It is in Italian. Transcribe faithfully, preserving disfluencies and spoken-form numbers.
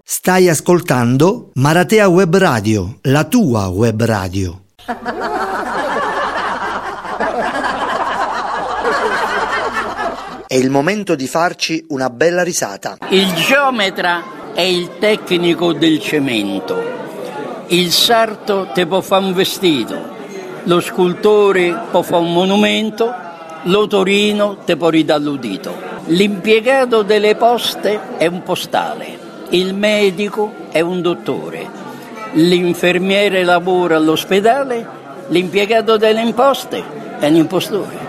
Stai ascoltando Maratea Web Radio, la tua web radio. È il momento di farci una bella risata. Il geometra è il tecnico del cemento. Il sarto te può fare un vestito. Lo scultore può fare un monumento. L'otorino te può ridare l'udito. L'impiegato delle poste è un postale. Il medico è un dottore. L'infermiere lavora all'ospedale. L'impiegato delle imposte è un impostore.